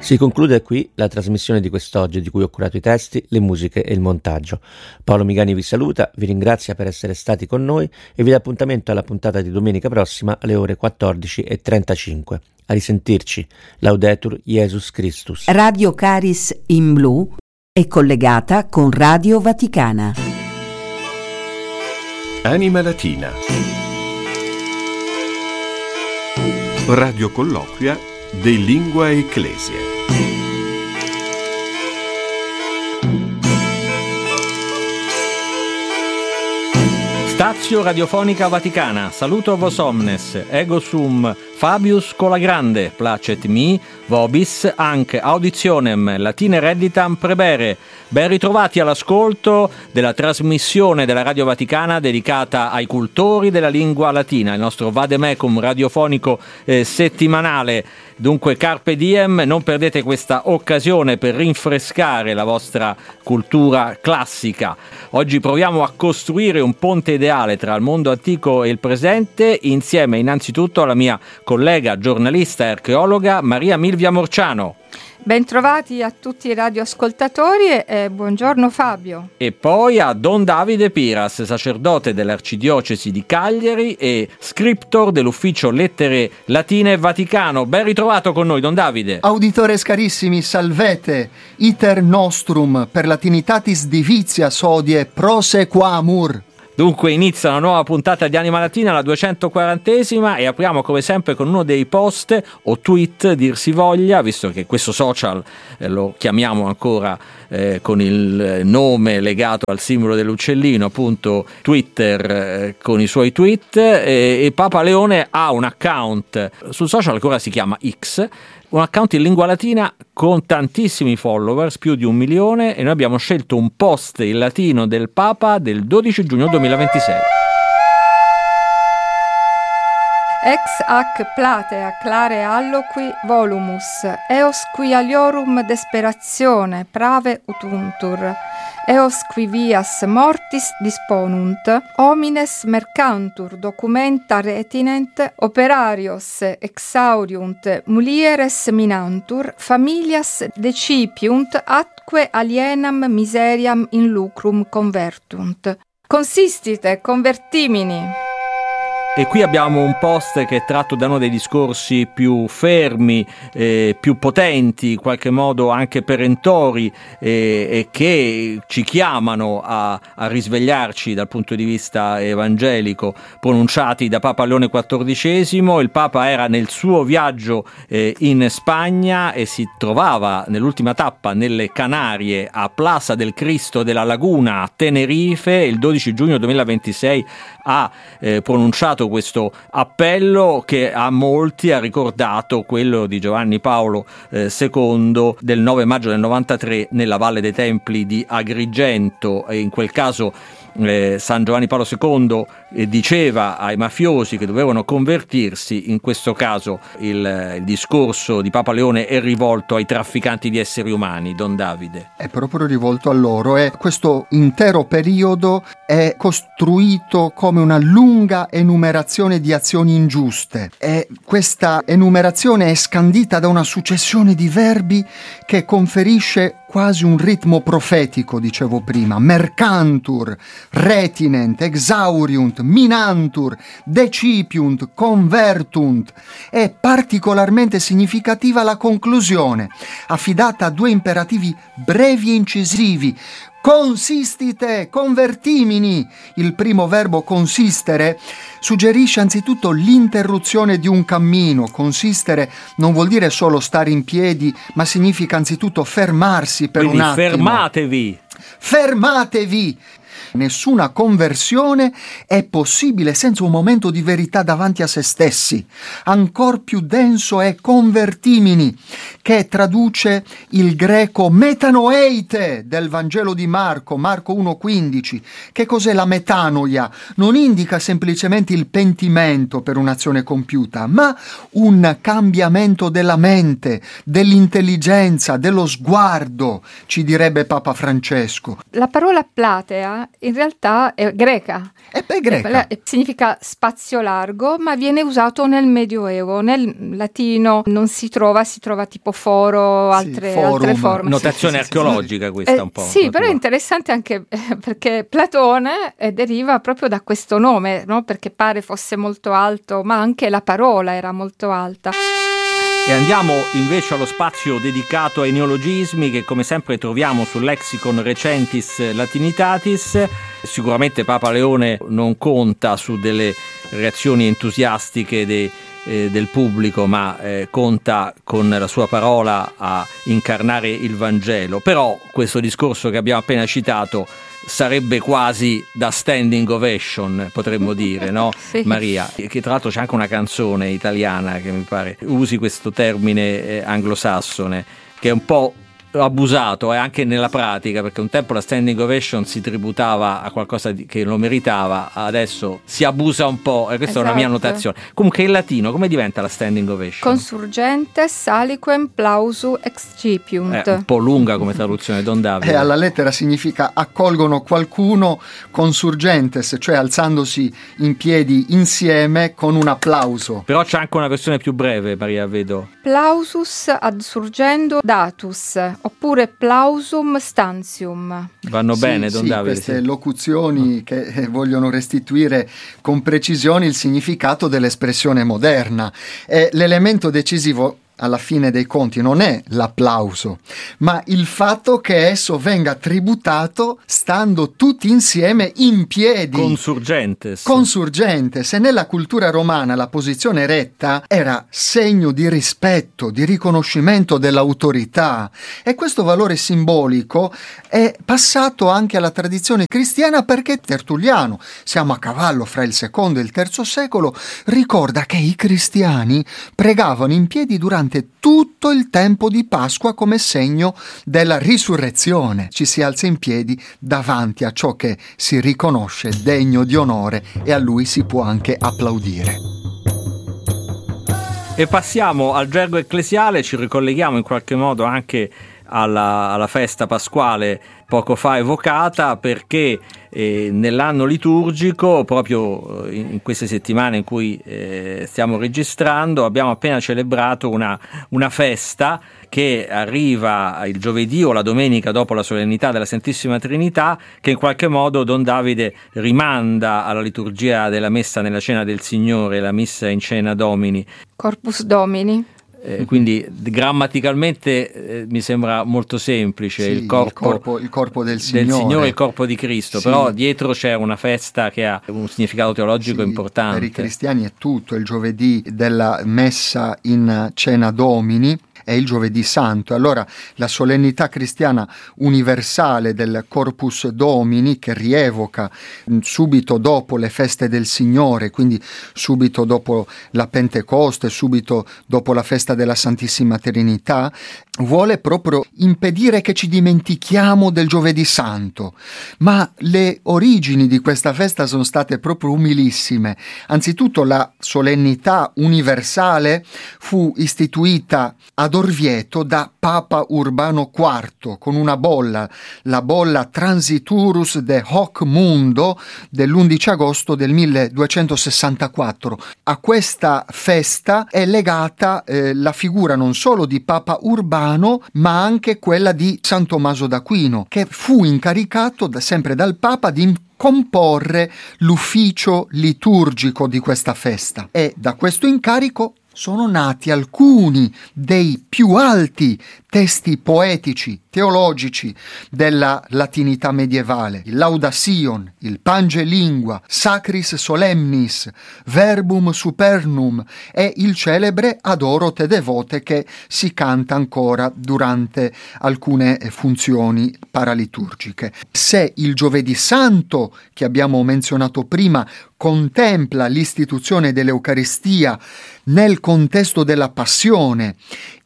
Si conclude qui la trasmissione di quest'oggi, di cui ho curato i testi, le musiche e il montaggio. Paolo Migani vi saluta, vi ringrazia per essere stati con noi e vi dà appuntamento alla puntata di domenica prossima alle ore 14:35. A risentirci. Laudetur Jesus Christus. Radio Caris in Blu è collegata con Radio Vaticana. Anima Latina. Radio colloquia de Lingua Ecclesia. Stazio Radiofonica Vaticana, saluto vos omnes, ego sum Fabius Colagrande, placet mi, vobis, anche auditionem latine redditam prebere. Ben ritrovati all'ascolto della trasmissione della Radio Vaticana dedicata ai cultori della lingua latina, il nostro vademecum radiofonico settimanale. Dunque carpe diem, non perdete questa occasione per rinfrescare la vostra cultura classica. Oggi proviamo a costruire un ponte ideale tra il mondo antico e il presente, insieme innanzitutto alla mia collega, giornalista e archeologa Maria Milvia Morciano. Bentrovati a tutti i radioascoltatori e buongiorno Fabio. E poi a Don Davide Piras, sacerdote dell'Arcidiocesi di Cagliari e scriptor dell'Ufficio Lettere Latine Vaticano. Ben ritrovato con noi, Don Davide. Auditores carissimi, salvete, iter nostrum per latinitatis divitias hodie prosequamur. Dunque inizia una nuova puntata di Anima Latina, la 240esima, e apriamo come sempre con uno dei post o tweet, dir si voglia, visto che questo social lo chiamiamo ancora con il nome legato al simbolo dell'uccellino, appunto Twitter, con i suoi tweet, e Papa Leone ha un account sul social che ora si chiama X, un account in lingua latina con tantissimi followers, più di 1 milione, e noi abbiamo scelto un post in latino del Papa del 12 giugno 2026. Ex hac platea clare alloqui volumus, eos qui aliorum desperatione prave utuntur, eos qui vias mortis disponunt, homines mercantur documenta retinent, operarios exauriunt, mulieres minantur, familias decipiunt, atque alienam miseriam in lucrum convertunt. Consistite, convertimini. E qui abbiamo un post che è tratto da uno dei discorsi più fermi, più potenti, in qualche modo anche perentori, e che ci chiamano a risvegliarci dal punto di vista evangelico, pronunciati da Papa Leone XIV. Il Papa era nel suo viaggio in Spagna e si trovava nell'ultima tappa nelle Canarie, a Plaza del Cristo della Laguna a Tenerife. Il 12 giugno 2026 ha pronunciato questo appello che a molti ha ricordato quello di Giovanni Paolo II del 9 maggio del 93 nella Valle dei Templi di Agrigento, e in quel caso San Giovanni Paolo II diceva ai mafiosi che dovevano convertirsi. In questo caso il discorso di Papa Leone è rivolto ai trafficanti di esseri umani. Don Davide. È proprio rivolto a loro, e questo intero periodo è costruito come una lunga enumerazione di azioni ingiuste, e questa enumerazione è scandita da una successione di verbi che conferisce quasi un ritmo profetico, dicevo prima: mercantur, retinent, exauriunt, minantur, decipiunt, convertunt. È particolarmente significativa la conclusione, affidata a 2 imperativi brevi e incisivi: consistite, convertimini. Il primo verbo consistere suggerisce anzitutto l'interruzione di un cammino. Consistere non vuol dire solo stare in piedi, ma significa anzitutto fermarsi per Quindi un attimo. fermatevi! Fermatevi! Nessuna conversione è possibile senza un momento di verità davanti a se stessi. Ancor più denso è convertimini, che traduce il greco metanoeite del Vangelo di Marco 1,15. Che cos'è la metanoia? Non indica semplicemente il pentimento per un'azione compiuta, ma un cambiamento della mente, dell'intelligenza, dello sguardo, ci direbbe Papa Francesco. La parola platea latina in realtà è greca. È greca. Significa spazio largo, ma viene usato nel Medioevo. Nel latino non si trova tipo foro, altre forme. Notazione archeologica questa un po'. Sì, però è interessante anche perché Platone deriva proprio da questo nome, no? Perché pare fosse molto alto, ma anche la parola era molto alta. E andiamo invece allo spazio dedicato ai neologismi che come sempre troviamo sul Lexicon Recentis Latinitatis. Sicuramente Papa Leone non conta su delle reazioni entusiastiche del pubblico, ma conta con la sua parola a incarnare il Vangelo. Però questo discorso che abbiamo appena citato sarebbe quasi da standing ovation, potremmo dire, no? Sì. Maria, che tra l'altro c'è anche una canzone italiana che mi pare usi questo termine anglosassone, che è un po' abusato anche nella pratica, perché un tempo la standing ovation si tributava a qualcosa che lo meritava, adesso si abusa un po', e questa è una mia annotazione. Comunque in latino come diventa la standing ovation? Consurgentes aliquem plausu excipiunt. Un po' lunga come traduzione, Don Davide. Alla lettera significa accolgono qualcuno consurgentes, cioè alzandosi in piedi insieme con un applauso. Però c'è anche una versione più breve, Maria, vedo. Plausus adsurgendo datus, oppure plausum stantium. Vanno bene, Don Davide. Queste locuzioni che vogliono restituire con precisione il significato dell'espressione moderna. L'elemento decisivo alla fine dei conti non è l'applauso, ma il fatto che esso venga tributato stando tutti insieme in piedi. Consurgentes. E nella cultura romana la posizione retta era segno di rispetto, di riconoscimento dell'autorità, e questo valore simbolico è passato anche alla tradizione cristiana, perché Tertulliano, siamo a cavallo fra il secondo e il terzo secolo, ricorda che i cristiani pregavano in piedi durante tutto il tempo di Pasqua come segno della risurrezione. Ci si alza in piedi davanti a ciò che si riconosce degno di onore e a lui si può anche applaudire. E passiamo al gergo ecclesiale, ci ricolleghiamo in qualche modo anche alla festa pasquale poco fa evocata, perché nell'anno liturgico, proprio in queste settimane in cui stiamo registrando, abbiamo appena celebrato una festa che arriva il giovedì o la domenica dopo la solennità della Santissima Trinità, che in qualche modo Don Davide rimanda alla liturgia della messa nella Cena del Signore, la missa in Cena Domini. Corpus Domini. Quindi grammaticalmente mi sembra molto semplice, sì, il corpo del Signore, il corpo di Cristo, sì. Però dietro c'è una festa che ha un significato teologico importante. Per i cristiani è tutto, il giovedì della messa in Cena Domini è il giovedì santo. Allora la solennità cristiana universale del Corpus Domini, che rievoca subito dopo le feste del Signore, quindi subito dopo la Pentecoste, subito dopo la festa della Santissima Trinità, vuole proprio impedire che ci dimentichiamo del giovedì santo. Ma le origini di questa festa sono state proprio umilissime. Anzitutto la solennità universale fu istituita ad Orvieto da Papa Urbano IV con una bolla, la bolla Transiturus de Hoc Mundo dell'11 agosto del 1264. A questa festa è legata la figura non solo di Papa Urbano, ma anche quella di San Tommaso d'Aquino, che fu incaricato sempre dal Papa di comporre l'ufficio liturgico di questa festa, e da questo incarico sono nati alcuni dei più alti testi poetici, teologici della latinità medievale: il Laudasion, il Pange Lingua, Sacris Solemnis, Verbum Supernum e il celebre Adoro te devote, che si canta ancora durante alcune funzioni paraliturgiche. Se il giovedì santo, che abbiamo menzionato prima, contempla l'istituzione dell'Eucaristia nel contesto della passione,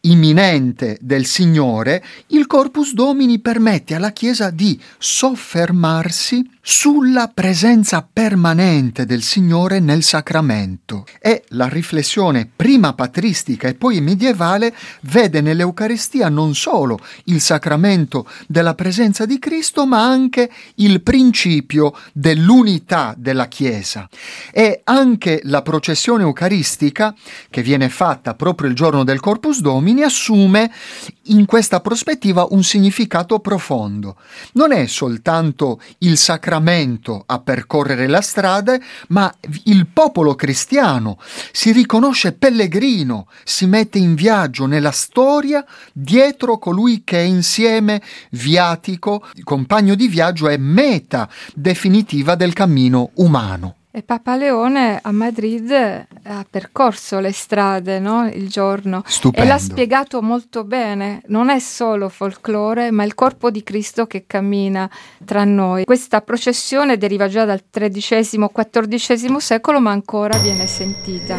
imminente del Signore, il Corpus Domini permette alla Chiesa di soffermarsi sulla presenza permanente del Signore nel sacramento. E la riflessione prima patristica e poi medievale vede nell'Eucaristia non solo il sacramento della presenza di Cristo, ma anche il principio dell'unità della Chiesa. E anche la processione eucaristica, che viene fatta proprio il giorno del Corpus Domini, assume in questa prospettiva un significato profondo. Non è soltanto il sacramento a percorrere la strada, ma il popolo cristiano si riconosce pellegrino, si mette in viaggio nella storia dietro colui che è insieme viatico, compagno di viaggio e meta definitiva del cammino umano. E Papa Leone a Madrid ha percorso le strade, no? Il giorno. Stupendo. E l'ha spiegato molto bene. Non è solo folklore, ma il corpo di Cristo che cammina tra noi. Questa processione deriva già dal XIII-XIV secolo, ma ancora viene sentita.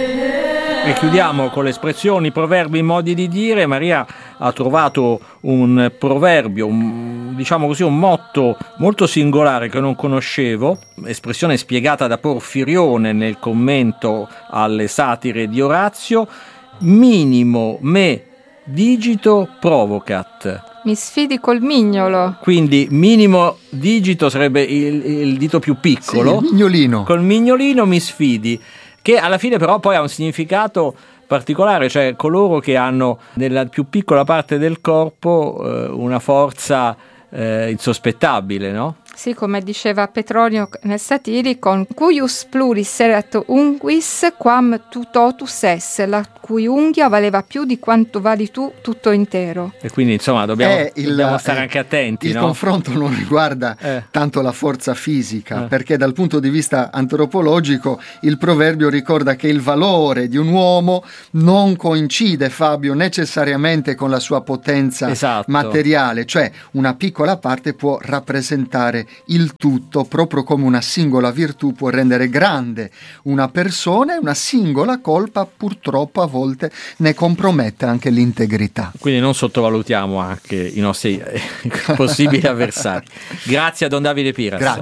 E chiudiamo con le espressioni, proverbi, modi di dire. Maria ha trovato un proverbio, diciamo così, un motto molto singolare che non conoscevo, espressione spiegata da Porfirione nel commento alle satire di Orazio: minimo me digito provocat. Mi sfidi col mignolo. Quindi minimo digito sarebbe il dito più piccolo. Sì, il mignolino. Col mignolino mi sfidi, che alla fine però poi ha un significato particolare, cioè coloro che hanno nella più piccola parte del corpo una forza insospettabile, no? Sì, come diceva Petronio nel Satiricon, cuius pluris erat unguis quam tu totus es, la cui unghia valeva più di quanto vali tu tutto intero. E quindi insomma dobbiamo stare anche attenti. Il confronto non riguarda tanto la forza fisica, perché dal punto di vista antropologico il proverbio ricorda che il valore di un uomo non coincide, Fabio, necessariamente con la sua potenza materiale, cioè una piccola parte può rappresentare il tutto, proprio come una singola virtù può rendere grande una persona, e una singola colpa purtroppo a volte ne compromette anche l'integrità. Quindi non sottovalutiamo anche i nostri possibili avversari. Grazie a Don Davide Piras.